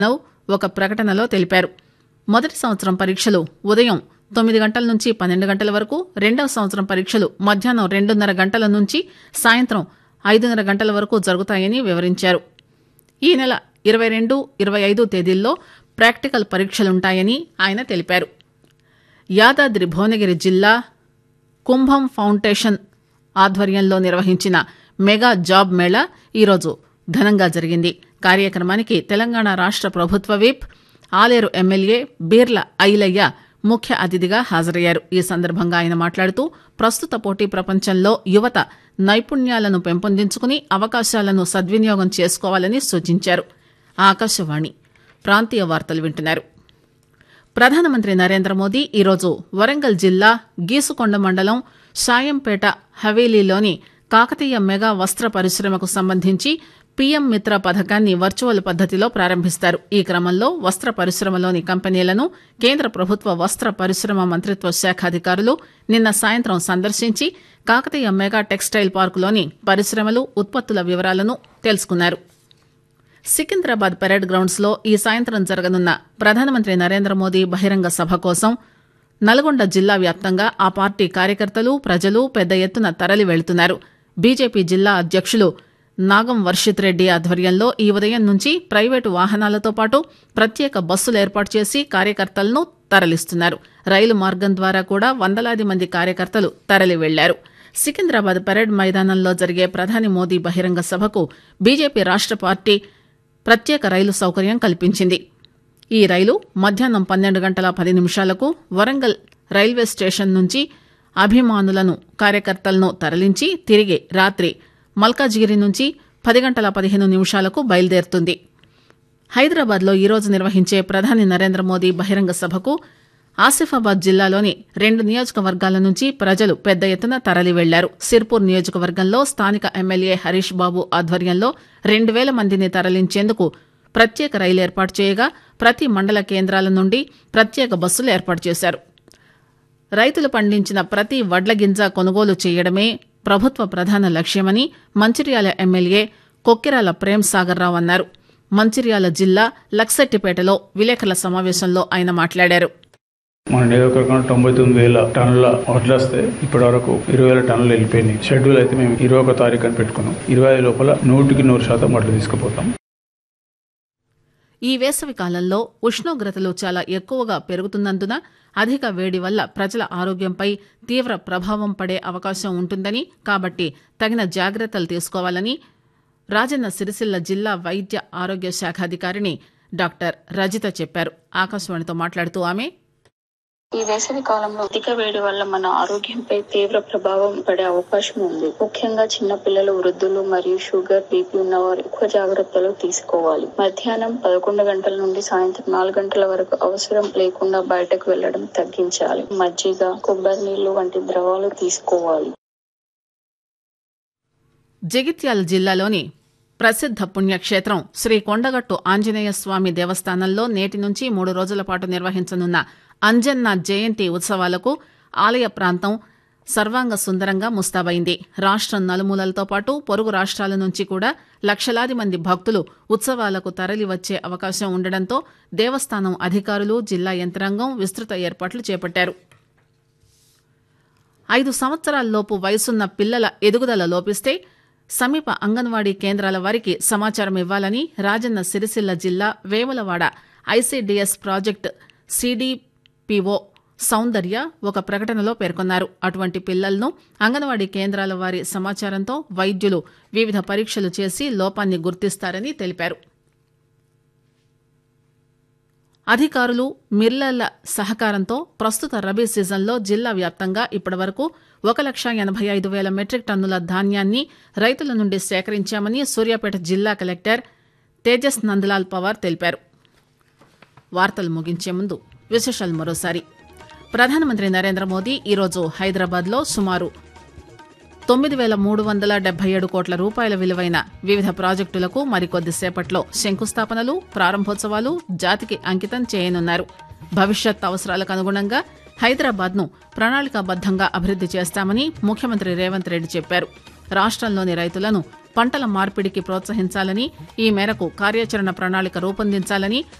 Now ఒక ప్రకటనలో తెలిపారు. మొదటి సంవత్సరం పరీక్షలు ఉదయం 9 గంటల నుంచి 12 గంటల వరకు, రెండవ సంవత్సరం పరీక్షలు మధ్యాహ్నం 2:30 గంటల నుంచి సాయంత్రం 5:30 గంటల వరకు జరుగుతాయని వివరించారు. ఈ నెల 22, 25 తేదీల్లో ప్రాక్టికల్ పరీక్షలుంటాయని ఆయన తెలిపారు. యాదాద్రి భువనగిరి జిల్లా కుంభం ఫౌండేషన్ ఆధ్వర్యంలో నిర్వహించిన మెగా జాబ్ మేళా ఈరోజు ఘనంగా జరిగింది. కార్యక్రమానికి తెలంగాణ రాష్ట ప్రభుత్వ విప్, ఆలేరు ఎమ్మెల్యే బీర్ల ఐలయ్య ముఖ్య అతిథిగా హాజరయ్యారు. ఈ సందర్భంగా ఆయన మాట్లాడుతూ ప్రస్తుత పోటీ ప్రపంచంలో యువత నైపుణ్యాలను పెంపొందించుకుని అవకాశాలను సద్వినియోగం చేసుకోవాలని సూచించారు. ఆకాశవాణి ప్రాంతీయ వార్తలు వింటున్నారు. ప్రధానమంత్రి నరేంద్ర మోదీ ఈరోజు వరంగల్ జిల్లా గీసుకొండ మండలం సాయంపేట హవేలీలోని కాకతీయ మెగా వస్త్ర పరిశ్రమకు సంబంధించి పీఎం మిత్ర పథకాన్ని వర్చువల్ పద్దతిలో ప్రారంభిస్తారు. ఈ క్రమంలో వస్త్ర పరిశ్రమలోని కంపెనీలను కేంద్ర ప్రభుత్వ వస్త్ర పరిశ్రమ మంత్రిత్వ శాఖ అధికారులు నిన్న సాయంత్రం సందర్శించి కాకతీయ మెగా టెక్స్టైల్ పార్కులోని పరిశ్రమలు, ఉత్పత్తుల వివరాలను తెలుసుకున్నారు. సికింద్రాబాద్ పెరేడ్ గ్రౌండ్స్ లో ఈ సాయంత్రం జరగనున్న ప్రధానమంత్రి నరేంద్ర మోదీ బహిరంగ సభ కోసం నల్గొండ జిల్లా వ్యాప్తంగా ఆ పార్టీ కార్యకర్తలు, ప్రజలు పెద్ద ఎత్తున తరలి వెళ్తున్నారు. బీజేపీ జిల్లా అధ్యక్షులు నాగం వర్షిత్ రెడ్డి ఆధ్వర్యంలో ఈ ఉదయం నుంచి ప్రైవేటు వాహనాలతో పాటు ప్రత్యేక బస్సులు ఏర్పాటు చేసి కార్యకర్తలను తరలిస్తున్నారు. రైలు మార్గం ద్వారా కూడా వందలాది మంది కార్యకర్తలు తరలి వెళ్లారు. సికింద్రాబాద్ పరేడ్ మైదానంలో జరిగే ప్రధాని మోదీ బహిరంగ సభకు బీజేపీ రాష్ట పార్టీ ప్రత్యేక రైలు సౌకర్యం కల్పించింది. ఈ రైలు మధ్యాహ్నం 12 గంటల 10 నిమిషాలకు వరంగల్ రైల్వే స్టేషన్ నుంచి అభిమానులను, కార్యకర్తలను తరలించి తిరిగి రాత్రి మల్కాజిగిరి నుంచి 10 గంటల 15 నిమిషాలకు బయలుదేరుతుంది. హైదరాబాద్లో ఈరోజు నిర్వహించే ప్రధాని నరేంద్ర మోదీ బహిరంగ సభకు ఆసిఫాబాద్ జిల్లాలోని 2 నియోజకవర్గాల నుంచి ప్రజలు పెద్ద ఎత్తున తరలి వెళ్లారు. సిర్పూర్ నియోజకవర్గంలో స్థానిక ఎమ్మెల్యే హరీష్ బాబు ఆధ్వర్యంలో 2,000 మందిని తరలించేందుకు ప్రత్యేక రైలు ఏర్పాటు చేయగా ప్రతి మండల కేంద్రాల నుండి ప్రత్యేక బస్సులు ఏర్పాటు చేశారు. రైతులు పండించిన ప్రతి వడ్ల గింజ కొనుగోలు చేయడమే ప్రభుత్వ ప్రధాన లక్ష్యమని మంచిర్యాల ఎమ్మెల్యే కొక్కిరాల ప్రేమ్ సాగర్ రావు అన్నారు. మంచిర్యాల జిల్లా లక్సెట్టిపేటలో విలేకరుల సమావేశంలో ఆయన మాట్లాడారు. మన నియోజకవర్గంలో 99,000 టన్నుల వడ్లు వస్తే ఇప్పటి వరకు 20,000 టన్నులు వెళ్ళిపోయినాయి. షెడ్యూల్ అయితే మేము 21 తారీఖు అని పెట్టుకున్నాం. 25 లోపల 100% వడ్లు తీసుకుపోతాం. ఈ వేసవి కాలంలో ఉష్ణోగ్రతలు చాలా ఎక్కువగా పెరుగుతున్నందున అధిక వేడి వల్ల ప్రజల ఆరోగ్యంపై తీవ్ర ప్రభావం పడే అవకాశం ఉంటుందని, కాబట్టి తగిన జాగ్రత్తలు తీసుకోవాలని రాజన్న సిరిసిల్ల జిల్లా వైద్య ఆరోగ్య శాఖ అధికారిని డాక్టర్ రజిత చెప్పారు. ఆకాశవాణితో మాట్లాడుతూ ఆమె, ఈ వేసవి కాలంలో అధిక వేడి వల్ల మన ఆరోగ్యంపై తీవ్ర ప్రభావం పడే అవకాశం ఉంది. ముఖ్యంగా చిన్న పిల్లలు, వృద్ధులు మరియు షుగర్, బీపీ ఉన్నవారు ఎక్కువ జాగ్రత్తలు తీసుకోవాలి. మధ్యాహ్నం 11 గంటల నుండి సాయంత్రం 4 గంటల వరకు అవసరం లేకుండా బయటకు వెళ్లడం తగ్గించాలి. మజ్జిగ, కొబ్బరి నీళ్లు వంటి ద్రవాలు తీసుకోవాలి. జగిత్యాల జిల్లాలోని ప్రసిద్ధ పుణ్యక్షేత్రం శ్రీ కొండగట్టు ఆంజనేయ స్వామి దేవస్థానంలో నేటి నుంచి 3 రోజుల పాటు నిర్వహించనున్న అంజన్న జయంతి ఉత్సవాలకు ఆలయ ప్రాంతం సర్వాంగ సుందరంగా ముస్తాబైంది. రాష్ట్రం నలుమూలలతో పాటు పొరుగు రాష్ట్రాల నుంచి కూడా లక్షలాది మంది భక్తులు ఉత్సవాలకు తరలి వచ్చే అవకాశం ఉండడంతో దేవస్థానం అధికారులు, జిల్లా యంత్రాంగం విస్తృత ఏర్పాట్లు చేపట్టారు. 5 సంవత్సరాలలోపు వయసున్న పిల్లల ఎదుగుదల లోపిస్తే సమీప అంగన్వాడీ కేంద్రాల వారికి సమాచారం ఇవ్వాలని రాజన్న సిరిసిల్ల జిల్లా వేములవాడ ఐసీడీఎస్ ప్రాజెక్టు సిడిపిఓ సౌందర్య ఒక ప్రకటనలో పేర్కొన్నారు. అటువంటి పిల్లలను అంగన్వాడీ కేంద్రాల వారి సమాచారంతో వైద్యులు వివిధ పరీక్షలు చేసి లోపాన్ని గుర్తిస్తారని తెలిపారు. అధికారులు, మిల్లర్ల సహకారంతో ప్రస్తుత రబీ సీజన్లో జిల్లా వ్యాప్తంగా ఇప్పటివరకు 1,85,000 మెట్రిక్ టన్నుల ధాన్యాన్ని రైతుల నుండి సేకరించామని సూర్యాపేట జిల్లా కలెక్టర్ తేజస్ నందలాల్ పవార్ తెలిపారు. వార్తలు ముగించే ముందు విశేషాలు మరోసారి. ప్రధానమంత్రి నరేంద్ర మోదీ ఈరోజు హైదరాబాద్లో సుమారు 9,377 కోట్ల రూపాయల విలువైన వివిధ ప్రాజెక్టులకు మరికొద్దిసేపట్లో శంకుస్థాపనలు, ప్రారంభోత్సవాలు జాతికి అంకితం చేయనున్నారు. భవిష్యత్ అవసరాలకు అనుగుణంగా హైదరాబాద్ను ప్రణాళికాబద్దంగా అభివృద్ది చేస్తామని ముఖ్యమంత్రి రేవంత్ రెడ్డి చెప్పారు. రాష్ట్రంలోని రైతులను పంటల మార్పిడికి ప్రోత్సహించాలని ఈ మేరకు కార్యాచరణ ప్రణాళిక రూపొందించాలని